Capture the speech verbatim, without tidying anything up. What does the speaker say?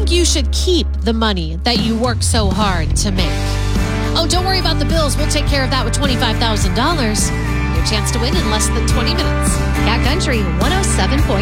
think you should keep the money that you work so hard to make? Oh, don't worry about the bills. We'll take care of that with twenty-five thousand dollars. Your chance to win in less than twenty minutes. Cat Country one oh seven point